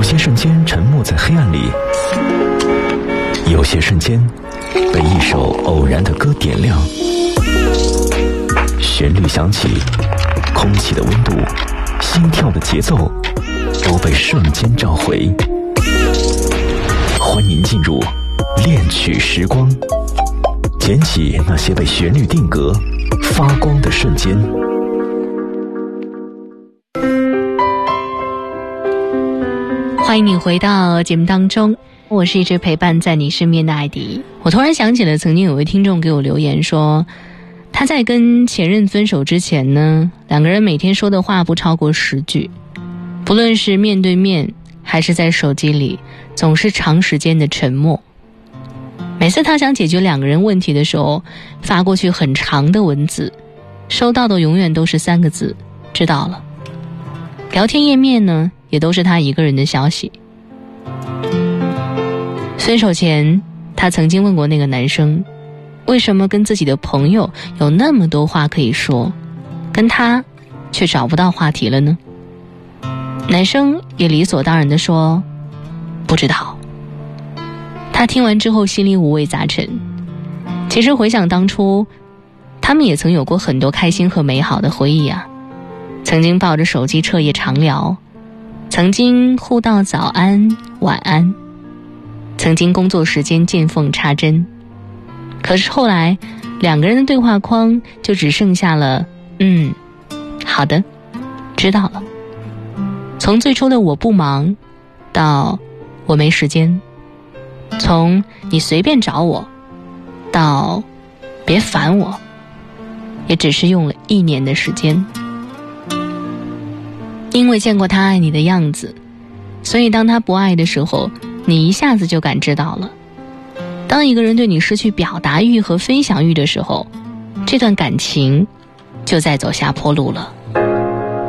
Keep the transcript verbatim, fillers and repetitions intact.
些瞬间沉默在黑暗里，有些瞬间被一首偶然的歌点亮，旋律响起，空气的温度，心跳的节奏都被瞬间召回。欢迎进入恋曲时光，捡起那些被旋律定格发光的瞬间。 欢迎你回到节目当中，我是一直陪伴在你身边的艾迪。我突然想起了曾经有位听众给我留言说，他在跟前任分手之前呢，两个人每天说的话不超过十句，不论是面对面还是在手机里，总是长时间的沉默。每次他想解决两个人问题的时候，发过去很长的文字，收到的永远都是三个字：知道了。聊天页面呢，也都是他一个人的消息。分手前，他曾经问过那个男生，为什么跟自己的朋友有那么多话可以说，跟他却找不到话题了呢？男生也理所当然地说，不知道。他听完之后心里五味杂陈。其实回想当初，他们也曾有过很多开心和美好的回忆啊，曾经抱着手机彻夜长聊，曾经互道早安晚安，曾经工作时间见缝插针。可是后来两个人的对话框就只剩下了嗯，好的，知道了。从最初的我不忙到我没时间，从你随便找我到别烦我，也只是用了一年的时间。因为见过他爱你的样子，所以当他不爱的时候，你一下子就感知到了。当一个人对你失去表达欲和分享欲的时候，这段感情就在走下坡路了。